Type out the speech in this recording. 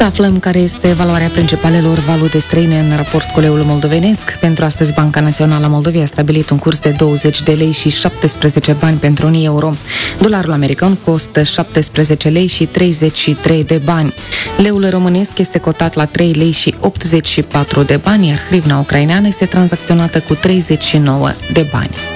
Să aflăm care este valoarea principalelor valute străine în raport cu leul moldovenesc. Pentru astăzi, Banca Națională a Moldovei a stabilit un curs de 20 de lei și 17 bani pentru 1 euro. Dolarul american costă 17 lei și 33 de bani. Leul românesc este cotat la 3 lei și 84 de bani, iar hrivna ucraineană este tranzacționată cu 39 de bani.